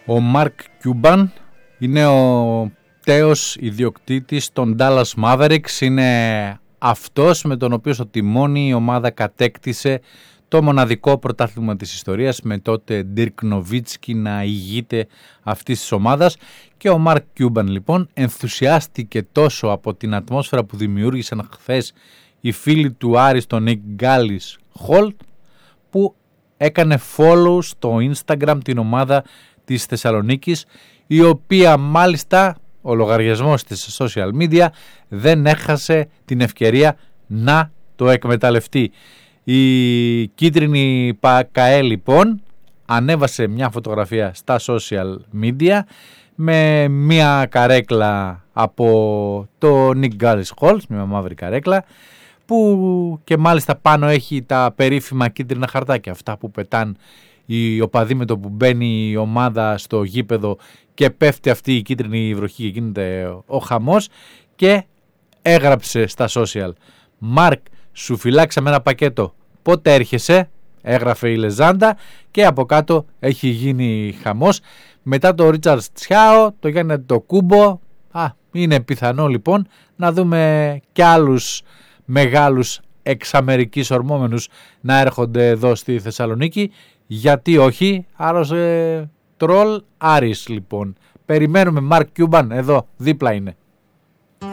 Ο Μαρκ Κιούμπαν είναι ο τέος ιδιοκτήτης των Dallas Mavericks. Είναι αυτός με τον οποίο στο τιμόνι η ομάδα κατέκτησε το μοναδικό πρωτάθλημα της ιστορίας, με τότε Dirk Nowitzki να ηγείται αυτής της ομάδας. Και ο Μαρκ Κιούμπαν λοιπόν ενθουσιάστηκε τόσο από την ατμόσφαιρα που δημιούργησαν χθες οι φίλοι του Άρη στο Nick Gallis Holt, που έκανε follow στο Instagram την ομάδα της Θεσσαλονίκης, η οποία μάλιστα ο λογαριασμός της social media δεν έχασε την ευκαιρία να το εκμεταλλευτεί. Η κίτρινη ΠΑΚΑΕ λοιπόν ανέβασε μια φωτογραφία στα social media με μια καρέκλα από το Nick Gallis Holt, μια μαύρη καρέκλα, που και μάλιστα πάνω έχει τα περίφημα κίτρινα χαρτάκια, αυτά που πετάν οι οπαδοί με το που μπαίνει η ομάδα στο γήπεδο και πέφτει αυτή η κίτρινη βροχή και γίνεται ο χαμός. Και έγραψε στα social: Μαρκ, σου φυλάξαμε ένα πακέτο, πότε έρχεσαι? Έγραφε η λεζάντα και από κάτω έχει γίνει χαμός. Μετά το Ρίτσαρντ Τσιάο, το Γιάννη το Κούμπο, είναι πιθανό λοιπόν να δούμε και άλλους μεγάλους εξαμερικής ορμόμενους να έρχονται εδώ στη Θεσσαλονίκη. Γιατί όχι? Άρρωσε τρολ Άρης λοιπόν. Περιμένουμε Μαρκ Κιούμπαν, εδώ δίπλα είναι.